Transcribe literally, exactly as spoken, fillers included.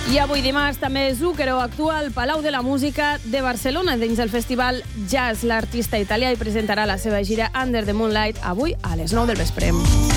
I avui dimarts també Zucchero actua al Palau de la Música de Barcelona dins el festival Jazz. L'artista italià hi presentarà la seva gira Under the Moonlight avui a les nou del vespre.